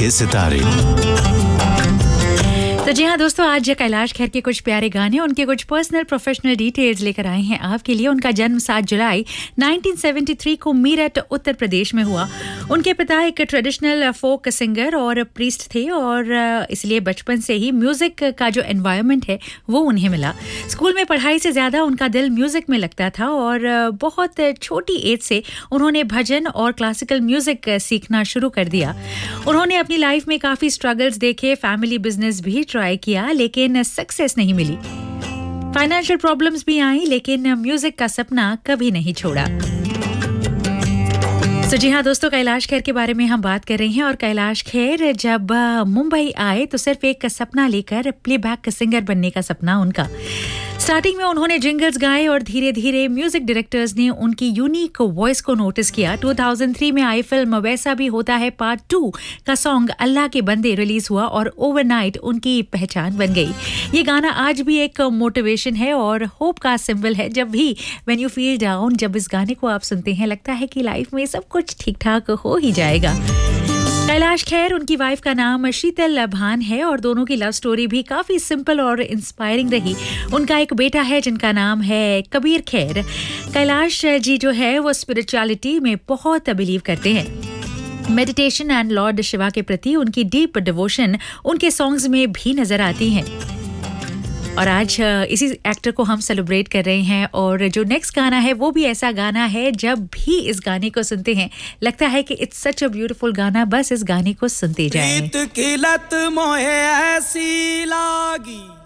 के सितारे। तो जी हाँ दोस्तों, आज कैलाश खेर के कुछ प्यारे गाने, उनके कुछ पर्सनल प्रोफेशनल डिटेल्स लेकर आए हैं आपके लिए। उनका जन्म 7 जुलाई 1973 को मीरठ उत्तर प्रदेश में हुआ। उनके पिता एक ट्रेडिशनल फोक सिंगर और प्रीस्ट थे और इसलिए बचपन से ही म्यूजिक का जो एनवायरनमेंट है वो उन्हें मिला। स्कूल में पढ़ाई से ज़्यादा उनका दिल म्यूजिक में लगता था और बहुत छोटी एज से उन्होंने भजन और क्लासिकल म्यूजिक सीखना शुरू कर दिया। उन्होंने अपनी लाइफ में काफ़ी स्ट्रगल्स देखे, फैमिली बिजनेस भी ट्राई किया लेकिन सक्सेस नहीं मिली। फाइनेंशियल प्रॉब्लम्स भी आई लेकिन म्यूजिक का सपना कभी नहीं छोड़ा। तो जी हाँ दोस्तों, कैलाश खेर के बारे में हम बात कर रहे हैं और कैलाश खेर जब मुंबई आए तो सिर्फ एक सपना लेकर प्लेबैक सिंगर बनने का सपना उनका। स्टार्टिंग में उन्होंने जिंगल्स गाए और धीरे धीरे म्यूजिक डायरेक्टर्स ने उनकी यूनिक वॉइस को नोटिस किया। 2003 में आई फिल्म वैसा भी होता है पार्ट 2 का सॉन्ग अल्लाह के बंदे रिलीज हुआ और ओवरनाइट उनकी पहचान बन गई। ये गाना आज भी एक मोटिवेशन है और होप का सिंबल है। जब भी व्हेन यू फील डाउन, जब इस गाने को आप सुनते हैं लगता है कि लाइफ में सब कुछ ठीक ठाक हो ही जाएगा। कैलाश खेर, उनकी वाइफ का नाम शीतल भान है और दोनों की लव स्टोरी भी काफ़ी सिंपल और इंस्पायरिंग रही। उनका एक बेटा है जिनका नाम है कबीर खेर। कैलाश जी जो है वो स्पिरिचुअलिटी में बहुत बिलीव करते हैं। मेडिटेशन एंड लॉर्ड शिवा के प्रति उनकी डीप डिवोशन उनके सॉन्ग्स में भी नजर आती हैं। और आज इसी एक्टर को हम सेलिब्रेट कर रहे हैं और जो नेक्स्ट गाना है वो भी ऐसा गाना है, जब भी इस गाने को सुनते हैं लगता है कि इट्स सच अ ब्यूटीफुल गाना, बस इस गाने को सुनते जाएं। प्रीत की लत मोहे ऐसी लागी